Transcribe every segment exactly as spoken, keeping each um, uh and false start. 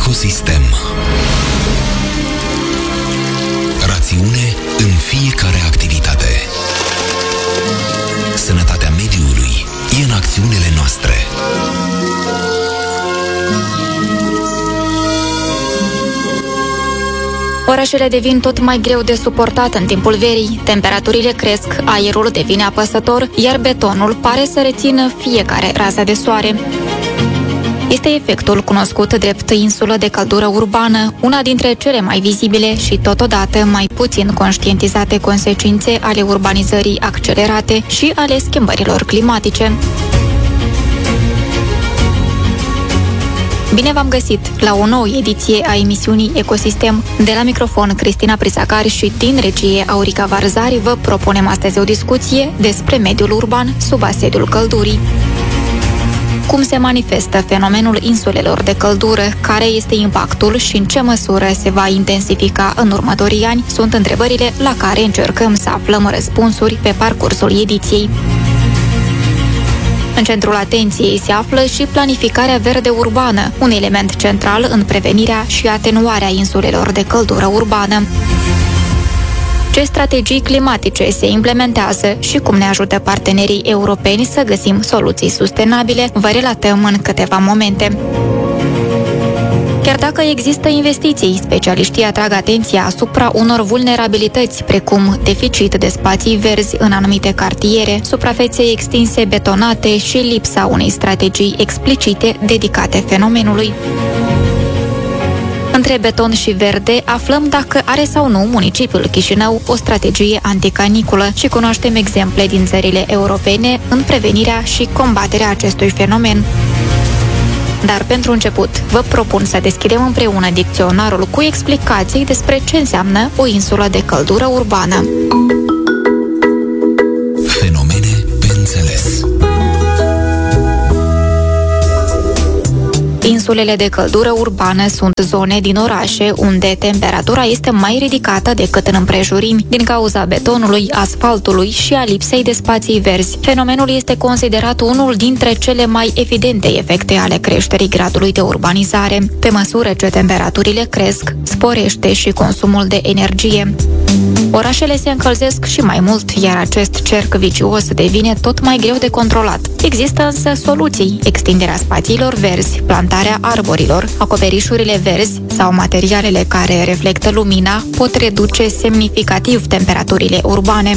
Ecosistem. Rațiune în fiecare activitate. Sănătatea mediului e în acțiunile noastre. Orașele devin tot mai greu de suportat în timpul verii, temperaturile cresc, aerul devine apăsător, iar betonul pare să rețină fiecare rază de soare. Este efectul cunoscut drept insulă de căldură urbană, una dintre cele mai vizibile și totodată mai puțin conștientizate consecințe ale urbanizării accelerate și ale schimbărilor climatice. Bine v-am găsit la o nouă ediție a emisiunii Ecosistem. De la microfon Cristina Prisacar și din regie Aurica Varzari vă propunem astăzi o discuție despre mediul urban sub asediul căldurii. Cum se manifestă fenomenul insulelor de căldură, care este impactul și în ce măsură se va intensifica în următorii ani, sunt întrebările la care încercăm să aflăm răspunsuri pe parcursul ediției. În centrul atenției se află și planificarea verde urbană, un element central în prevenirea și atenuarea insulelor de căldură urbană. Ce strategii climatice se implementează și cum ne ajută partenerii europeni să găsim soluții sustenabile, vă relatăm în câteva momente. Chiar dacă există investiții, specialiștii atrag atenția asupra unor vulnerabilități, precum deficit de spații verzi în anumite cartiere, suprafețe extinse betonate și lipsa unei strategii explicite dedicate fenomenului. Între beton și verde aflăm dacă are sau nu municipiul Chișinău o strategie anticaniculă și cunoaștem exemple din țările europene în prevenirea și combaterea acestui fenomen. Dar pentru început, vă propun să deschidem împreună dicționarul cu explicații despre ce înseamnă o insulă de căldură urbană. Fenomene pe înțeles. Insulele de căldură urbană sunt zone din orașe unde temperatura este mai ridicată decât în împrejurimi din cauza betonului, asfaltului și a lipsei de spații verzi. Fenomenul este considerat unul dintre cele mai evidente efecte ale creșterii gradului de urbanizare. Pe măsură ce temperaturile cresc, sporește și consumul de energie. Orașele se încălzesc și mai mult, iar acest cerc vicios devine tot mai greu de controlat. Există însă soluții: extinderea spațiilor verzi, plantarea arborilor, acoperișurile verzi sau materialele care reflectă lumina pot reduce semnificativ temperaturile urbane.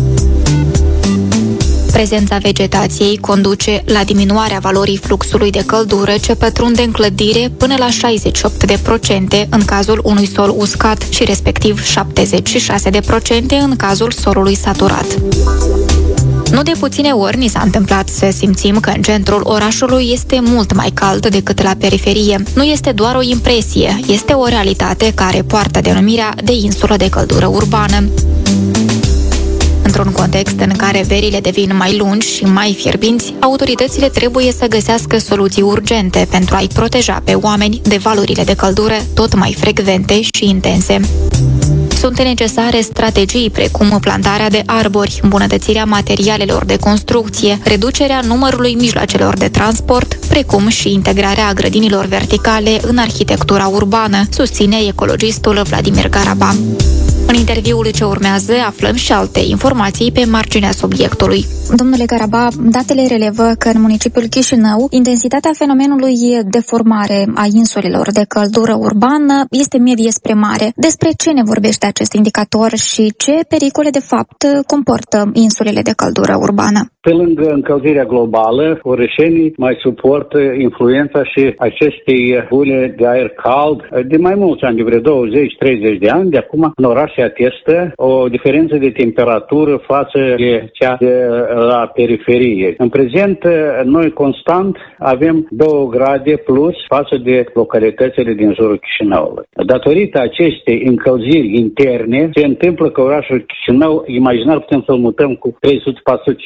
Prezența vegetației conduce la diminuarea valorii fluxului de căldură ce pătrunde în clădire până la șaizeci și opt la sută în cazul unui sol uscat și respectiv șaptezeci și șase la sută în cazul solului saturat. Nu de puține ori ni s-a întâmplat să simțim că în centrul orașului este mult mai cald decât la periferie. Nu este doar o impresie, este o realitate care poartă denumirea de insulă de căldură urbană. Într-un context în care verile devin mai lungi și mai fierbinți, autoritățile trebuie să găsească soluții urgente pentru a-i proteja pe oameni de valurile de căldură tot mai frecvente și intense. Sunt necesare strategii precum plantarea de arbori, îmbunătățirea materialelor de construcție, reducerea numărului mijloacelor de transport, precum și integrarea grădinilor verticale în arhitectura urbană, susține ecologistul Vladimir Garaba. În interviul ce urmează aflăm și alte informații pe marginea subiectului. Domnule Garaba, datele relevă că în municipiul Chișinău intensitatea fenomenului de formare a insulelor de căldură urbană este medie spre mare. Despre ce ne vorbește acest indicator și ce pericole de fapt comportă insulele de căldură urbană? Pe lângă încălzirea globală, orășenii mai suportă influența și acestei bule de aer cald de mai mulți ani, de vreo douăzeci treizeci de ani. De acum, în oraș se atestă o diferență de temperatură față de cea de la periferie. În prezent, noi constant avem două grade plus față de localitățile din jurul Chișinăului. Datorită acestei încălziri interne, se întâmplă că orașul Chișinău, imaginar, putem să-l mutăm cu trei sute, patru sute, cinci sute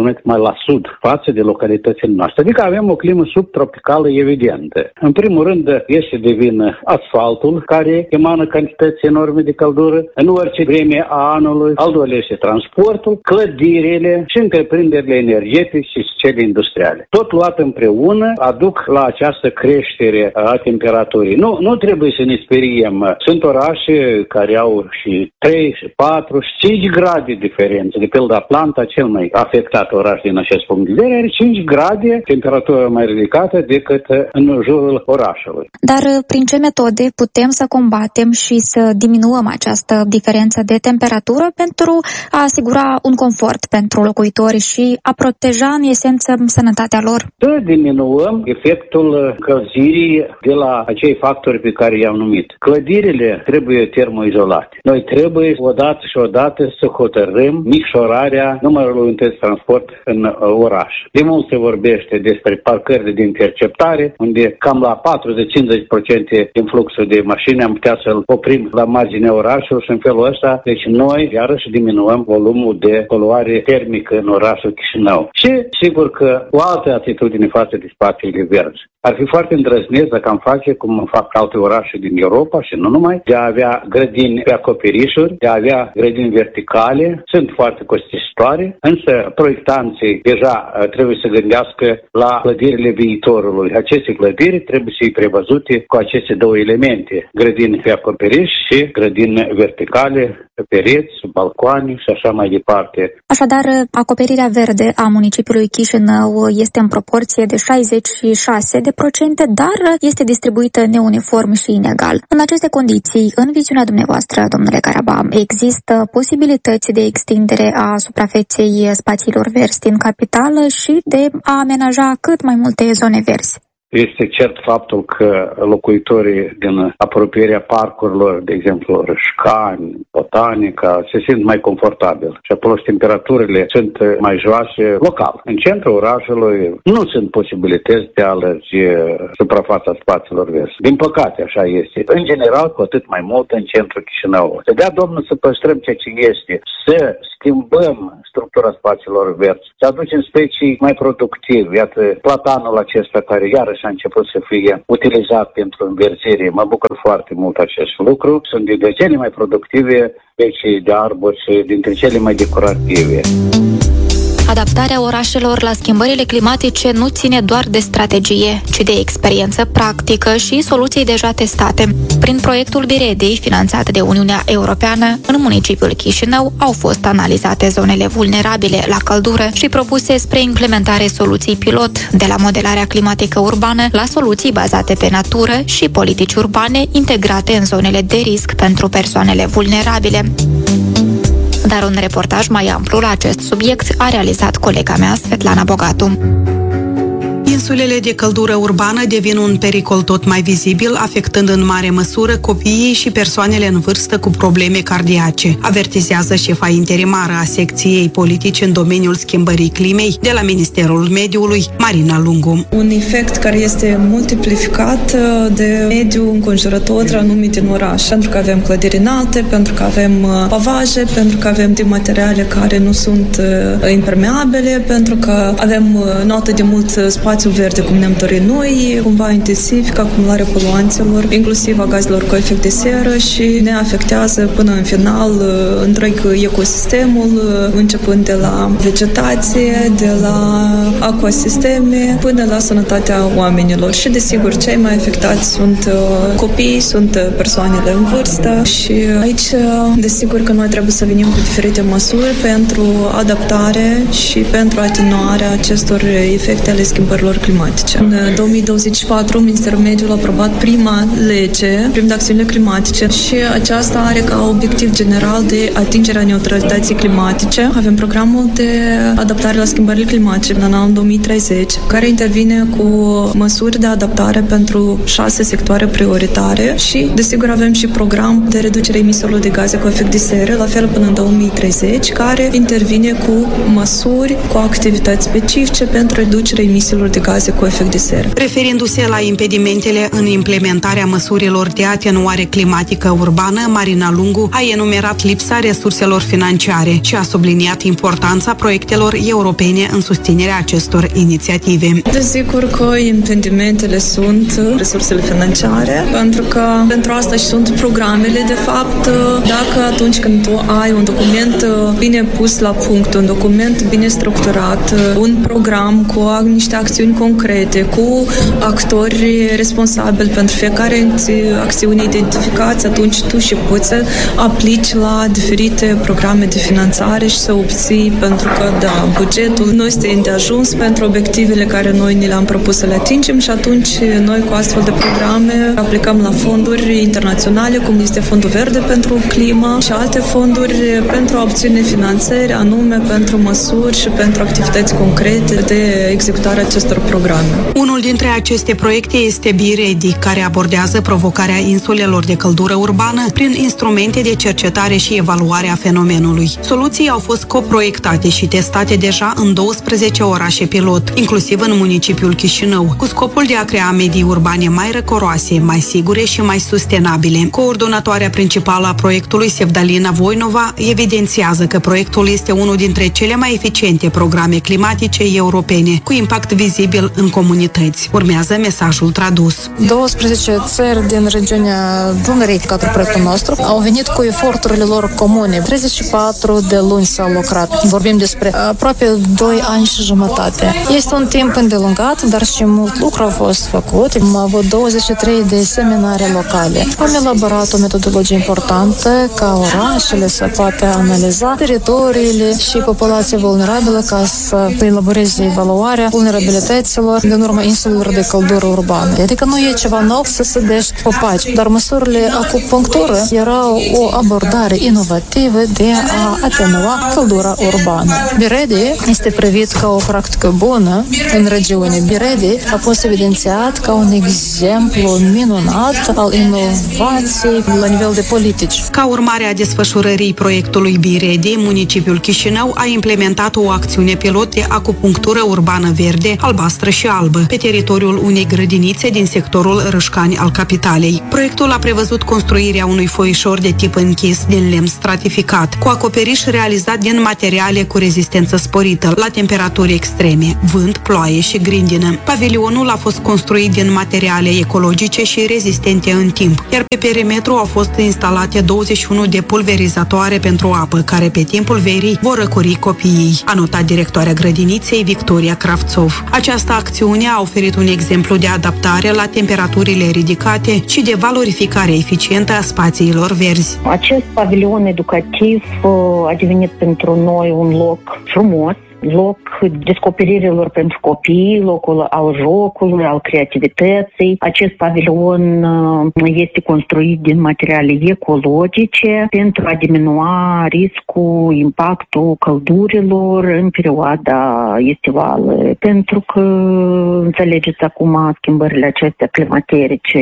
kilometri mai la sud față de localitățile noastre. Adică avem o climă subtropicală evidentă. În primul rând este de vină asfaltul, care emană cantități enorme de căldură în orice vreme a anului. Al doilea este transportul, clădirile și întreprinderile energetice și cele industriale. Tot luat împreună aduc la această creștere a temperaturii. Nu, nu trebuie să ne speriem. Sunt orașe care au și trei, și patru, și cinci grade diferență. De pildă Atlanta, cel mai afectat oraș din acest punct de vedere, are cinci grade temperatură mai ridicată decât în jurul orașului. Dar prin ce metode putem să combatem și să diminuăm această diferență de temperatură pentru a asigura un confort pentru locuitori și a proteja în esență sănătatea lor? Să diminuăm efectul încălzirii de la acei factori pe care i-am numit. Clădirile trebuie termoizolate. Noi trebuie odată și odată să hotărâm micșorarea numărului unități de transport în uh, oraș. De mult se vorbește despre parcările de interceptare, unde cam la patruzeci-cincizeci la sută din fluxul de mașini am putea să-l oprim la marginea orașului și în felul ăsta, deci noi iarăși diminuăm volumul de poluare termică în orașul Chișinău. Și sigur că o altă atitudine față de spațiile verzi. Ar fi foarte îndrăzneț dacă am face, cum fac alte orașe din Europa și nu numai, de a avea grădini pe acoperișuri, de a avea grădini verticale, sunt foarte costisitoare, însă proiectanții deja trebuie să gândească la clădirile viitorului. Aceste clădiri trebuie să fie prevăzute cu aceste două elemente, grădini pe acoperiș și grădini verticale, pe pereți, balcoane și așa mai departe. Așadar, acoperirea verde a municipiului Chișinău este în proporție de șaizeci și șase de procente, dar este distribuită neuniform și inegal. În aceste condiții, în viziunea dumneavoastră, domnule Caraba, există posibilități de extindere a suprafeței spațiilor verzi din capitală și de a amenaja cât mai multe zone verzi? Este cert faptul că locuitorii din apropierea parcurilor, de exemplu Rășcani, Botanica, se simt mai confortabil și acolo temperaturile sunt mai joase local. În centrul orașului nu sunt posibilități de a lărgi suprafața spațiilor verzi. Din păcate, așa este. În general, cu atât mai mult în centrul Chișinău. Să dea Domnul să păstrăm ceea ce este, să schimbăm structura spațiilor verzi, să aducem specii mai productive. Iată, platanul acesta care iarăși a început să fie utilizat pentru înverzire. Mă bucur foarte mult acest lucru. Sunt dintre cele mai productive specii de arbori și dintre cele mai decorative. Adaptarea orașelor la schimbările climatice nu ține doar de strategie, ci de experiență practică și soluții deja testate. Prin proiectul Biredei, finanțat de Uniunea Europeană, în municipiul Chișinău au fost analizate zonele vulnerabile la căldură și propuse spre implementare soluții pilot, de la modelarea climatică urbană la soluții bazate pe natură și politici urbane integrate în zonele de risc pentru persoanele vulnerabile. Dar un reportaj mai amplu la acest subiect a realizat colega mea, Svetlana Bogatu. Insulele de căldură urbană devin un pericol tot mai vizibil, afectând în mare măsură copiii și persoanele în vârstă cu probleme cardiace, avertizează șefa interimară a secției politici în domeniul schimbării climei de la Ministerul Mediului, Marina Lungu. Un efect care este multiplicat de mediul înconjurător anumit în oraș, pentru că avem clădiri înalte, pentru că avem pavaje, pentru că avem de materiale care nu sunt impermeabile, pentru că avem notă de mult spațiu verde, cum ne-am dorit noi, cumva intensifică acumularea poluanților, inclusiv a gazelor cu efect de seră și ne afectează până în final întreg ecosistemul, începând de la vegetație, de la ecosisteme, până la sănătatea oamenilor. Și, desigur, cei mai afectați sunt copiii, sunt persoanele în vârstă și aici, desigur că noi trebuie să venim cu diferite măsuri pentru adaptare și pentru atenuarea acestor efecte ale schimbărilor climatice. În două mii douăzeci și patru, Ministerul Mediului a aprobat prima lege privind acțiunile climatice și aceasta are ca obiectiv general de atingerea neutralității climatice. Avem programul de adaptare la schimbările climatice în anul două mii treizeci, care intervine cu măsuri de adaptare pentru șase sectoare prioritare și, desigur, avem și program de reducere emisiilor de gaze cu efect de seră, la fel până în două mii treizeci, care intervine cu măsuri, cu activități specifice pentru reducerea emisiilor de gaze cu efect de seră. Referindu-se la impedimentele în implementarea măsurilor de atenuare climatică urbană, Marina Lungu a enumerat lipsa resurselor financiare și a subliniat importanța proiectelor europene în susținerea acestor inițiative. Desigur că impedimentele sunt resursele financiare, pentru că pentru asta și sunt programele, de fapt, dacă atunci când tu ai un document bine pus la punct, un document bine structurat, un program cu niște acțiuni concrete, cu actori responsabili pentru fiecare acțiune identificați, atunci tu și poți să aplici la diferite programe de finanțare și să obții, pentru că, da, bugetul nu este îndeajuns pentru obiectivele care noi ni le-am propus să le atingem și atunci noi cu astfel de programe aplicăm la fonduri internaționale, cum este Fondul Verde pentru Climă și alte fonduri pentru a obține finanțări, anume pentru măsuri și pentru activități concrete de executare acestor programe. Unul dintre aceste proiecte este BeReady, care abordează provocarea insulelor de căldură urbană prin instrumente de cercetare și evaluare a fenomenului. Soluții au fost coproiectate și testate deja în douăsprezece orașe pilot, inclusiv în municipiul Chișinău, cu scopul de a crea medii urbane mai răcoroase, mai sigure și mai sustenabile. Coordonatoarea principală a proiectului, Sevdalina Voinova, evidențiază că proiectul este unul dintre cele mai eficiente programe climatice europene, cu impact vizibil în comunități. Urmează mesajul tradus. douăsprezece țări din regiunea Dunării, cadrul proiectul nostru, au venit cu eforturile lor comune. treizeci și patru de luni s-au lucrat. Vorbim despre aproape doi ani și jumătate. Este un timp îndelungat, dar și mult lucru a fost făcut. Am avut douăzeci și trei de seminarii locale. Am elaborat o metodologie importantă ca orașele să poată analiza teritoriile și populația vulnerabilă ca să elaboreze evaluarea vulnerabilităților din urma insulelor de căldură urbană. Adică nu e ceva nou să sădești copaci, dar măsurile acupunctură erau o abordare inovativă de a atenua căldura urbană. BeReady este privit ca o practică bună în regiune. BeReady a fost evidențiat ca un exemplu minunat al inovației la nivel de politici. Ca urmare a desfășurării proiectului BeReady, municipiul Chișinău a implementat o acțiune pilot de acupunctură urbană verde, albastră și albă pe teritoriul unei grădinițe din sectorul Râșcani al capitalei. Proiectul a prevăzut construirea unui foișor de tip închis din lemn stratificat, cu acoperiș realizat din materiale cu rezistență sporită la temperaturi extreme, vânt, ploaie și grindină. Pavilionul a fost construit din materiale ecologice și rezistente în timp, iar pe perimetru au fost instalate douăzeci și unu de pulverizatoare pentru apă, care pe timpul verii vor răcori copiii, a notat directoarea grădiniței Victoria Kravtsov. Această acțiune a oferit un exemplu de adaptare la temperaturile ridicate și de valorificare eficientă a spațiilor verzi. Acest pavilion educativ a devenit pentru noi un loc frumos, loc descoperirilor pentru copii, locul al jocului, al creativității. Acest pavilion este construit din materiale ecologice pentru a diminua riscul, impactul căldurilor în perioada estivală. Pentru că, înțelegeți acum, schimbările acestea climaterice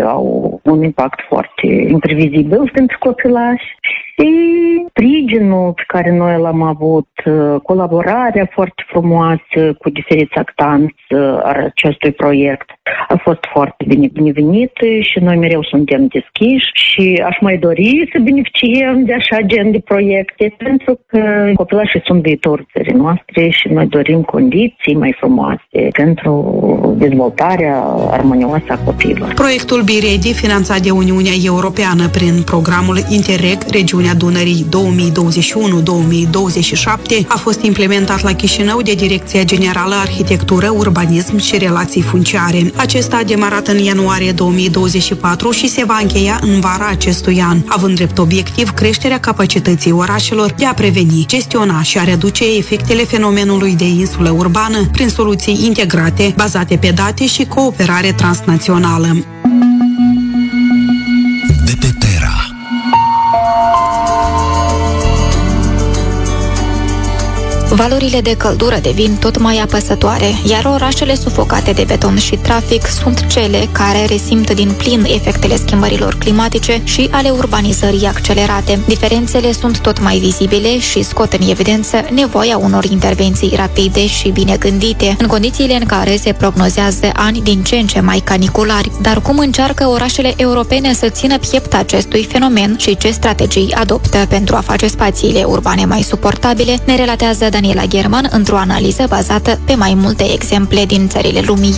au un impact foarte imprevizibil pentru copilași. Și sprijinul pe care noi l-am avut, colaborarea foarte frumoasă cu diferiți actanți al acestui proiect a fost foarte bine binevenită și noi mereu suntem deschiși și aș mai dori să beneficiem de așa gen de proiecte, pentru că copilașii sunt viitorul țării noastre și noi dorim condiții mai frumoase pentru dezvoltarea armonioasă a copiilor. Proiectul BeReady, finanțat de Uniunea Europeană prin programul Interreg Regiunea Dunării două mii douăzeci și unu două mii douăzeci și șapte, a fost implementat la Chișinău de Direcția Generală Arhitectură, Urbanism și Relații Funciare. Acesta a demarat în ianuarie două mii douăzeci și patru și se va încheia în vara acestui an, având drept obiectiv creșterea capacității orașelor de a preveni, gestiona și a reduce efectele fenomenului de insulă urbană prin soluții integrate, bazate pe date și cooperare transnațională. De pe Terra. Valorile de căldură devin tot mai apăsătoare, iar orașele sufocate de beton și trafic sunt cele care resimt din plin efectele schimbărilor climatice și ale urbanizării accelerate. Diferențele sunt tot mai vizibile și scot în evidență nevoia unor intervenții rapide și bine gândite, în condițiile în care se prognozează ani din ce în ce mai caniculari. Dar cum încearcă orașele europene să țină piept acestui fenomen și ce strategii adoptă pentru a face spațiile urbane mai suportabile, ne relatează Daniela German într-o analiză bazată pe mai multe exemple din țările lumii.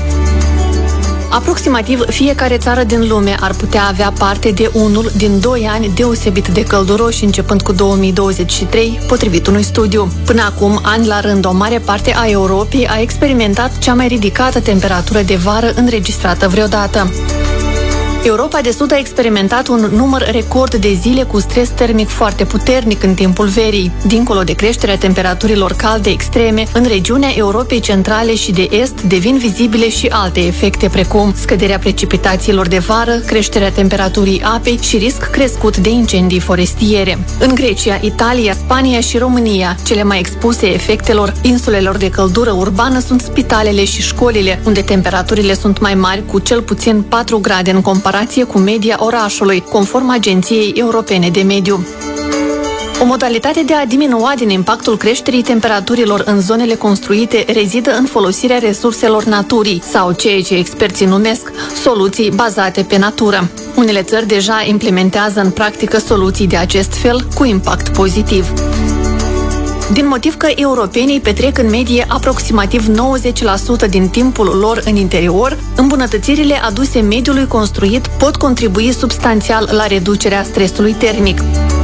Aproximativ fiecare țară din lume ar putea avea parte de unul din doi ani deosebit de călduroși începând cu două mii douăzeci și trei, potrivit unui studiu. Până acum, ani la rând, o mare parte a Europei a experimentat cea mai ridicată temperatură de vară înregistrată vreodată. Europa de Sud a experimentat un număr record de zile cu stres termic foarte puternic în timpul verii. Dincolo de creșterea temperaturilor calde extreme, în regiunea Europei Centrale și de Est devin vizibile și alte efecte, precum scăderea precipitațiilor de vară, creșterea temperaturii apei și risc crescut de incendii forestiere. În Grecia, Italia, Spania și România, cele mai expuse efectelor insulelor de căldură urbană sunt spitalele și școlile, unde temperaturile sunt mai mari cu cel puțin patru grade în comparație cu media orașului, conform Agenției Europene de Mediu. O modalitate de a diminua din impactul creșterii temperaturilor în zonele construite rezidă în folosirea resurselor naturii sau ceea ce experții numesc soluții bazate pe natură. Unele țări deja implementează în practică soluții de acest fel cu impact pozitiv. Din motiv că europenii petrec în medie aproximativ nouăzeci la sută din timpul lor în interior, îmbunătățirile aduse mediului construit pot contribui substanțial la reducerea stresului termic.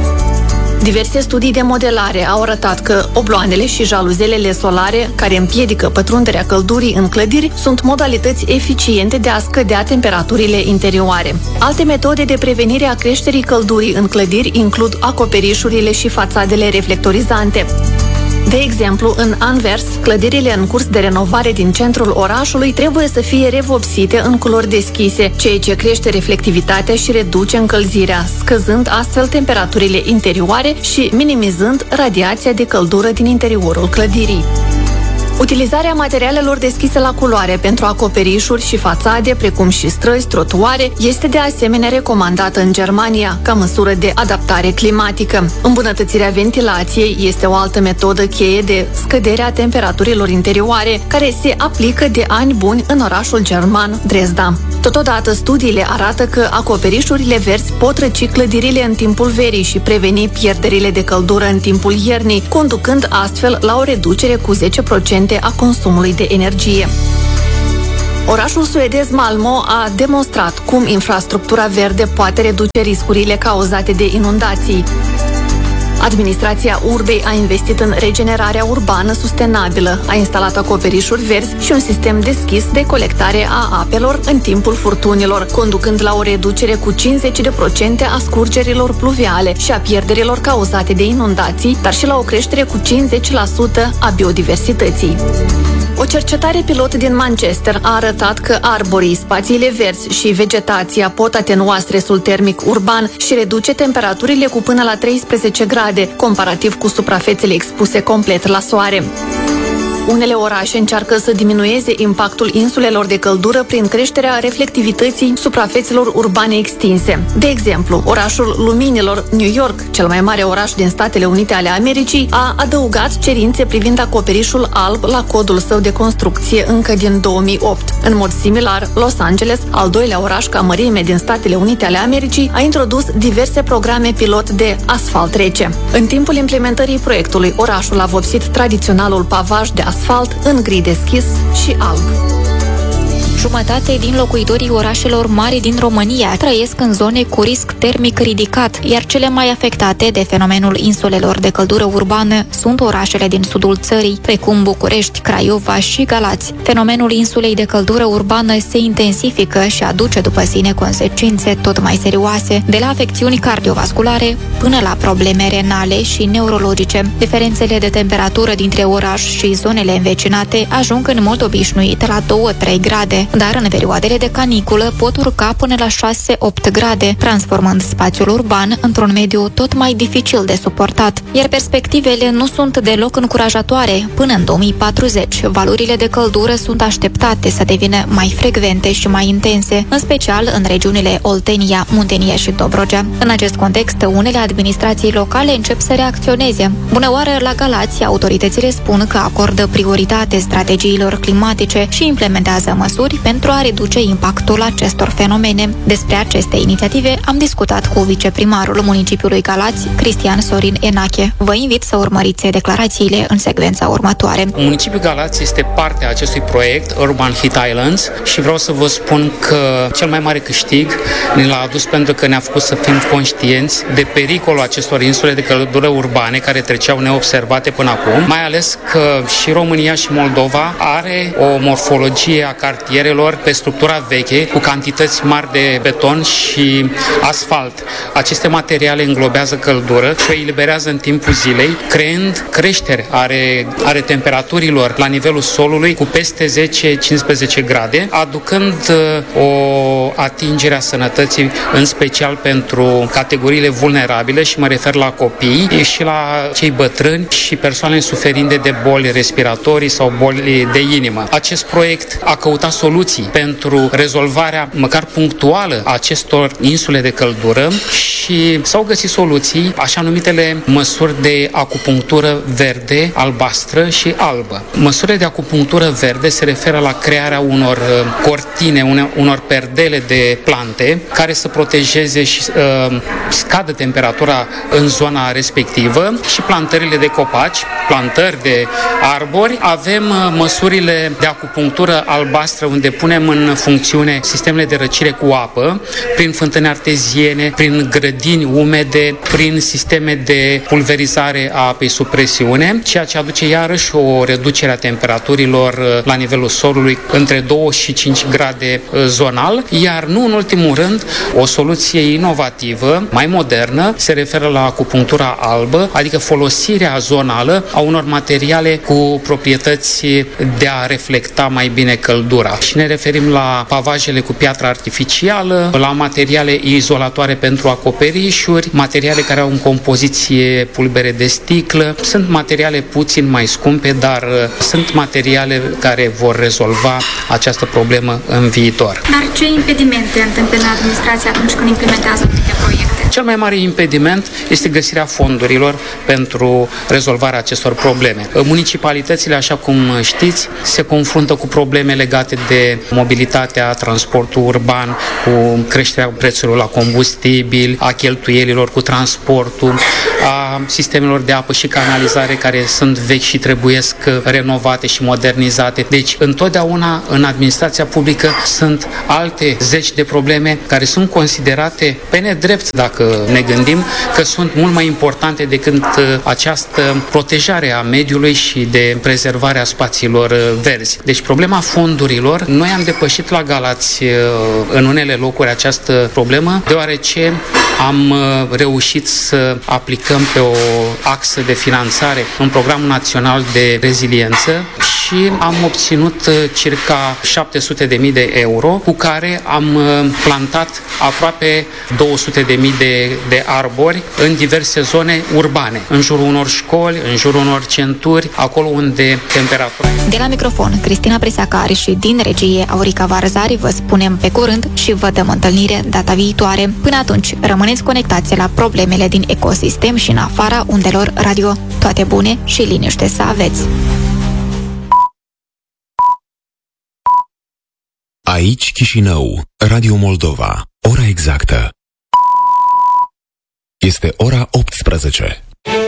Diverse studii de modelare au arătat că obloanele și jaluzelele solare, care împiedică pătrunderea căldurii în clădiri, sunt modalități eficiente de a scădea temperaturile interioare. Alte metode de prevenire a creșterii căldurii în clădiri includ acoperișurile și fațadele reflectorizante. De exemplu, în Anvers, clădirile în curs de renovare din centrul orașului trebuie să fie revopsite în culori deschise, ceea ce crește reflectivitatea și reduce încălzirea, scăzând astfel temperaturile interioare și minimizând radiația de căldură din interiorul clădirii. Utilizarea materialelor deschise la culoare pentru acoperișuri și fațade, precum și străzi, trotuare, este de asemenea recomandată în Germania, ca măsură de adaptare climatică. Îmbunătățirea ventilației este o altă metodă cheie de scădere a temperaturilor interioare, care se aplică de ani buni în orașul german Dresda. Totodată, studiile arată că acoperișurile verzi pot răci clădirile în timpul verii și preveni pierderile de căldură în timpul iernii, conducând astfel la o reducere cu zece la sută a consumului de energie. Orașul suedez Malmö a demonstrat cum infrastructura verde poate reduce riscurile cauzate de inundații. Administrația urbei a investit în regenerarea urbană sustenabilă, a instalat acoperișuri verzi și un sistem deschis de colectare a apelor în timpul furtunilor, conducând la o reducere cu cincizeci la sută a scurgerilor pluviale și a pierderilor cauzate de inundații, dar și la o creștere cu cincizeci la sută a biodiversității. O cercetare pilot din Manchester a arătat că arborii, spațiile verzi și vegetația pot atenua stresul termic urban și reduce temperaturile cu până la treisprezece grade, comparativ cu suprafețele expuse complet la soare. Unele orașe încearcă să diminueze impactul insulelor de căldură prin creșterea reflectivității suprafețelor urbane extinse. De exemplu, orașul Luminilor, New York, cel mai mare oraș din Statele Unite ale Americii, a adăugat cerințe privind acoperișul alb la codul său de construcție încă din două mii opt. În mod similar, Los Angeles, al doilea oraș ca mărime din Statele Unite ale Americii, a introdus diverse programe pilot de asfalt rece. În timpul implementării proiectului, orașul a vopsit tradiționalul pavaj de asfalt în gri deschis și alb. Jumătate din locuitorii orașelor mari din România trăiesc în zone cu risc termic ridicat, iar cele mai afectate de fenomenul insulelor de căldură urbană sunt orașele din sudul țării, precum București, Craiova și Galați. Fenomenul insulei de căldură urbană se intensifică și aduce după sine consecințe tot mai serioase, de la afecțiuni cardiovasculare până la probleme renale și neurologice. Diferențele de temperatură dintre oraș și zonele învecinate ajung în mod obișnuit la două trei grade. dar în perioadele de caniculă pot urca până la șase-opt grade, transformând spațiul urban într-un mediu tot mai dificil de suportat. Iar perspectivele nu sunt deloc încurajatoare. Până în două mii patruzeci, valurile de căldură sunt așteptate să devină mai frecvente și mai intense, în special în regiunile Oltenia, Muntenia și Dobrogea. În acest context, unele administrații locale încep să reacționeze. Bună oară, la Galați, autoritățile spun că acordă prioritate strategiilor climatice și implementează măsuri pentru a reduce impactul acestor fenomene. Despre aceste inițiative am discutat cu viceprimarul municipiului Galați, Cristian Sorin Enache. Vă invit să urmăriți declarațiile în secvența următoare. Municipiul Galați este parte a acestui proiect Urban Heat Islands și vreau să vă spun că cel mai mare câștig ne l-a adus pentru că ne-a făcut să fim conștienți de pericolul acestor insule de căldură urbane care treceau neobservate până acum, mai ales că și România și Moldova are o morfologie a cartierelor pe structura veche, cu cantități mari de beton și asfalt. Aceste materiale înglobează căldură și o eliberează în timpul zilei, creând creștere ale, ale temperaturilor la nivelul solului cu peste zece-cincisprezece grade, aducând uh, o atingere a sănătății, în special pentru categoriile vulnerabile, și mă refer la copii și la cei bătrâni și persoane suferinde de boli respiratorii sau boli de inimă. Acest proiect a căutat soluții pentru rezolvarea măcar punctuală a acestor insule de căldură și s-au găsit soluții, așa numitele măsuri de acupunctură verde, albastră și albă. Măsurile de acupunctură verde se referă la crearea unor cortine, unor perdele de plante care să protejeze și uh, scadă temperatura în zona respectivă, și plantările de copaci, plantări de arbori. Avem măsurile de acupunctură albastră, unde punem în funcțiune sistemele de răcire cu apă, prin fântâni arteziene, prin grădini umede, prin sisteme de pulverizare a apei sub presiune, ceea ce aduce iarăși o reducere a temperaturilor la nivelul solului între două și cinci grade zonal, iar nu în ultimul rând, o soluție inovativă, mai modernă, se referă la acupunctura albă, adică folosirea zonală a unor materiale cu proprietăți de a reflecta mai bine căldura. Și ne referim la pavajele cu piatră artificială, la materiale izolatoare pentru acoperișuri, materiale care au în compoziție pulbere de sticlă. Sunt materiale puțin mai scumpe, dar sunt materiale care vor rezolva această problemă în viitor. Dar ce impedimente întâmpină administrația atunci când implementează aceste proiecte? Cel mai mare impediment este găsirea fondurilor pentru rezolvarea acestor probleme. Municipalitățile, așa cum știți, se confruntă cu probleme legate de mobilitatea, transportul urban, cu creșterea prețurilor la combustibil, a cheltuielilor cu transportul, a sistemelor de apă și canalizare care sunt vechi și trebuiesc renovate și modernizate. Deci, întotdeauna în administrația publică sunt alte zeci de probleme care sunt considerate pe nedrept, dacă ne gândim, că sunt mult mai importante decât această protejare a mediului și de prezervarea spațiilor verzi. Deci problema fondurilor, noi am depășit la Galați în unele locuri această problemă, deoarece am reușit să aplicăm pe o axă de finanțare în Programul Național de Reziliență și am obținut circa șapte sute de mii de euro, cu care am plantat aproape două sute de mii de, de arbori în diverse zone urbane, în jurul unor școli, în jurul unor centuri, acolo unde temperatura... De la microfon, Cristina Presacari, și din regie Aurica Varzari, vă spunem pe curând și vă dăm întâlnire data viitoare. Până atunci, rămâneți conectați la problemele din ecosistem și în afara undelor radio. Toate bune și liniște să aveți! Aici Chișinău, Radio Moldova. Ora exactă este ora optsprezece.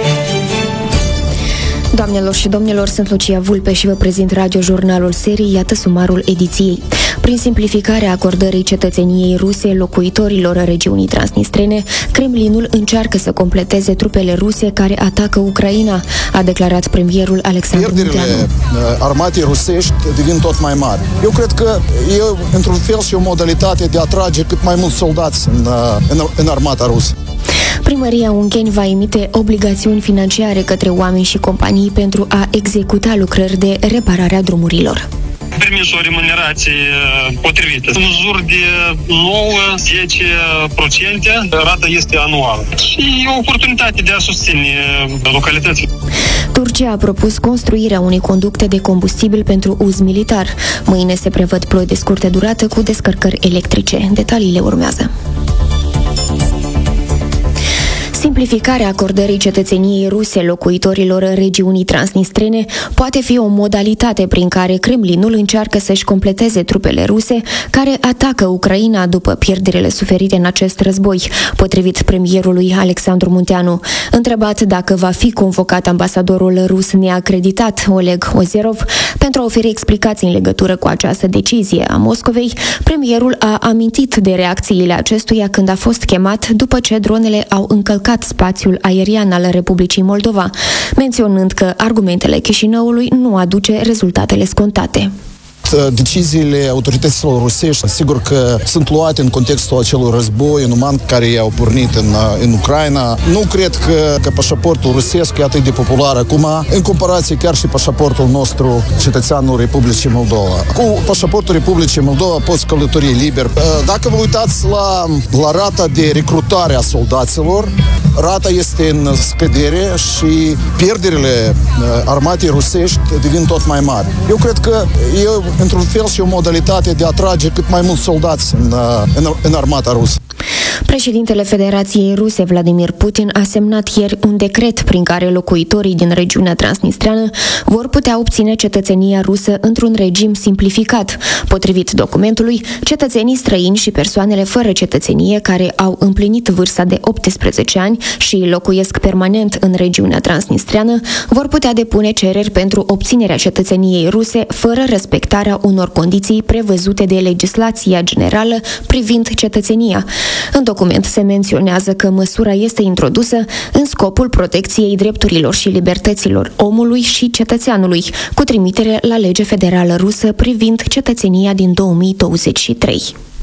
Doamnelor și domnilor, sunt Lucia Vulpe și vă prezint radiojurnalul serii. Iată sumarul ediției. Prin simplificarea acordării cetățeniei ruse locuitorilor regiunii transnistrene, Kremlinul încearcă să completeze trupele ruse care atacă Ucraina, a declarat premierul Alexandru Munteanu. Pierderile armatei rusești devin tot mai mari. Eu cred că e, într-un fel, și o modalitate de a atrage cât mai mulți soldați în, în, în armata rusă. Primăria Ungheni va emite obligațiuni financiare către oameni și companii pentru a executa lucrări de reparare a drumurilor. permis o remunerație potrivită. În jur de nouă la zece la sută, rata este anuală. Și e o oportunitate de a susține localitățile. Turcia a propus construirea unei conducte de combustibil pentru uz militar. Mâine se prevăd ploi de scurtă durată cu descărcări electrice. Detaliile urmează. Simplificarea acordării cetățeniei ruse locuitorilor regiunii transnistrene poate fi o modalitate prin care Kremlinul încearcă să-și completeze trupele ruse care atacă Ucraina după pierderile suferite în acest război, potrivit premierului Alexandru Munteanu. Întrebat dacă va fi convocat ambasadorul rus neacreditat Oleg Ozerov pentru a oferi explicații în legătură cu această decizie a Moscovei, premierul a amintit de reacțiile acestuia când a fost chemat după ce dronele au încălcat spațiul aerian al Republicii Moldova, menționând că argumentele Chișinăului nu aduce rezultatele scontate. Deciziile autorităților rusești, sigur că sunt luate în contextul acelui război inuman care i-au pornit în, în Ucraina. Nu cred că, că pașaportul rusesc e atât de popular acum, în comparație chiar și pașaportul nostru, cetățeanul Republicii Moldova. Cu pașaportul Republicii Moldova poți călători liber. Dacă vă uitați la, la rata de recrutare a soldaților, rata este în scădere și pierderile armatei rusești devin tot mai mari. Eu cred că e într-un fel și o modalitate de a atrage cât mai mulți soldați în, în, în armata rusă. Președintele Federației Ruse, Vladimir Putin, a semnat ieri un decret prin care locuitorii din regiunea transnistreană vor putea obține cetățenia rusă într-un regim simplificat. Potrivit documentului, cetățenii străini și persoanele fără cetățenie care au împlinit vârsta de optsprezece ani și locuiesc permanent în regiunea transnistreană vor putea depune cereri pentru obținerea cetățeniei ruse fără respectarea unor condiții prevăzute de legislația generală privind cetățenia. În document se menționează că măsura este introdusă în scopul protecției drepturilor și libertăților omului și cetățeanului, cu trimitere la legea federală rusă privind cetățenia din două mii douăzeci și trei.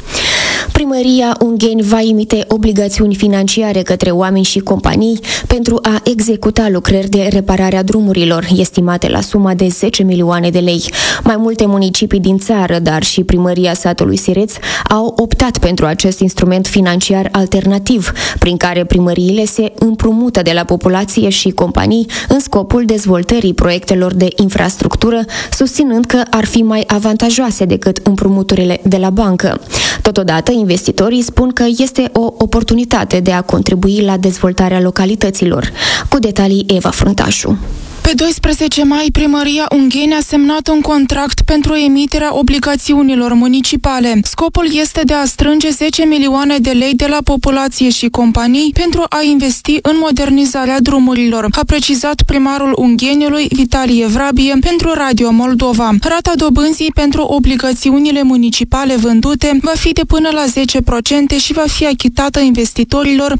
Primăria Ungheni va emite obligațiuni financiare către oameni și companii pentru a executa lucrări de reparare a drumurilor, estimate la suma de zece milioane de lei. Mai multe municipii din țară, dar și primăria satului Sireț, au optat pentru acest instrument financiar alternativ, prin care primăriile se împrumută de la populație și companii în scopul dezvoltării proiectelor de infrastructură, susținând că ar fi mai avantajoase decât împrumuturile de la bancă. Totodată, investitorii spun că este o oportunitate de a contribui la dezvoltarea localităților. Cu detalii, Eva Fruntașu. Pe doisprezece mai, primăria Ungheni a semnat un contract pentru emiterea obligațiunilor municipale. Scopul este de a strânge zece milioane de lei de la populație și companii pentru a investi în modernizarea drumurilor, a precizat primarul Ungheniului, Vitalie Vrabie, pentru Radio Moldova. Rata dobânzii pentru obligațiunile municipale vândute va fi de până la zece la sută și va fi achitată investitorilor